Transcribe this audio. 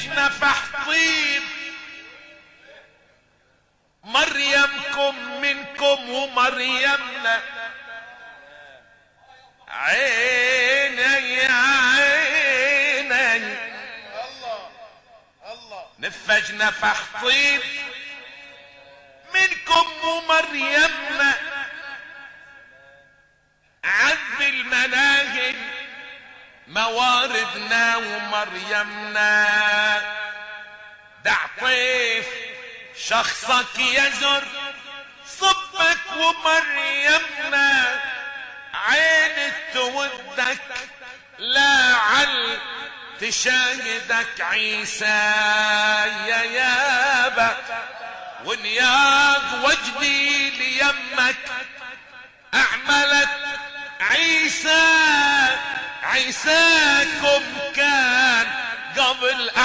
نفح طيب مريمكم منكم ومريمنا عيني يا عيني نفج نفح طيب منكم ومريمنا عذب المناهج مواردنا ومريمنا دع طيف شخصك يزر صبك ومريمنا عين تودك لا عل تشاهدك عيسى يا يابا ونياض وجدي ليمك اعملت عيسى عيساكم كان قبل